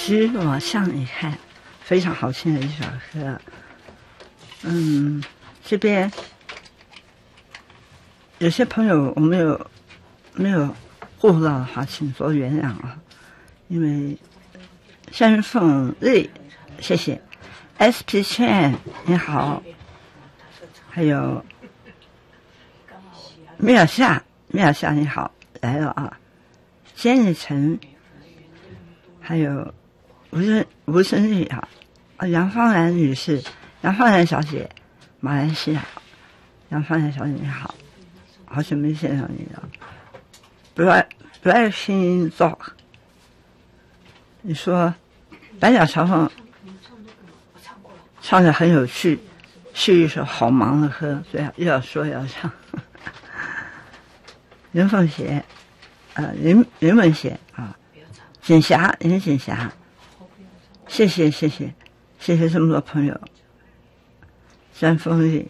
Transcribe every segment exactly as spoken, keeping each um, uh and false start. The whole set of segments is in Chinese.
许我向你看，非常好听的一首歌。嗯，这边有些朋友我没有没有顾到的话，请多原谅啊。因为山凤瑞，谢谢 S P 圈你好，还有米尔夏，米尔夏你好来了啊，坚日成，还有吴生吴生玉啊，啊杨芳兰女士，杨芳兰小姐，马来西亚，杨芳兰小姐你好，好久没见到你了。Black Blacking Dog， 你说百鸟朝凤唱的很有趣，是一首好忙的歌，所以又要说又要唱。任凤贤，呃，任任文贤啊，锦霞，任锦霞，谢谢谢谢谢谢这么多朋友。山峰丽，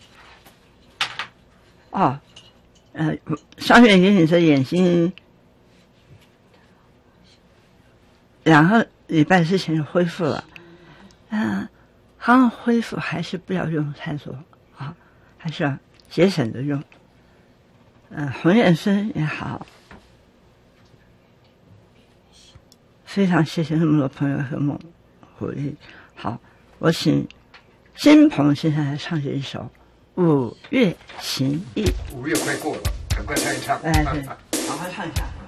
哦，呃，上月给你的眼睛两个礼拜之前就恢复了，嗯、呃，刚恢复还是不要用太多啊，还是要节省的用。嗯、呃，洪艳生也好，非常谢谢那么多朋友和我鼓励。好，我请金鹏现在来唱这一首《五月情意》。 五月快过了，赶快唱一唱。 哎，对，好好唱一下。